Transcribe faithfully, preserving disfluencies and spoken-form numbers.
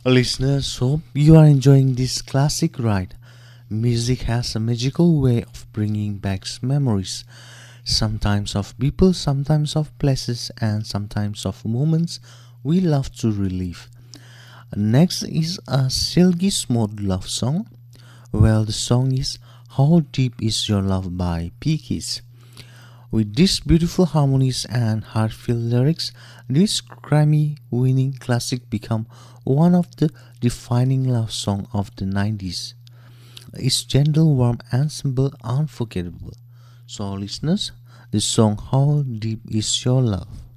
Listeners, hope you are enjoying this classic ride. Music has a magical way of bringing back memories, sometimes of people, sometimes of places, and sometimes of moments we love to relive. Next is a silky smooth love song. Well, the song is How Deep Is Your Love by P-Keys. With these beautiful harmonies and heartfelt lyrics, this Grammy-winning classic became one of the defining love songs of the nineties. It's gentle, warm, and simple, unforgettable. So, listeners, the song How Deep Is Your Love?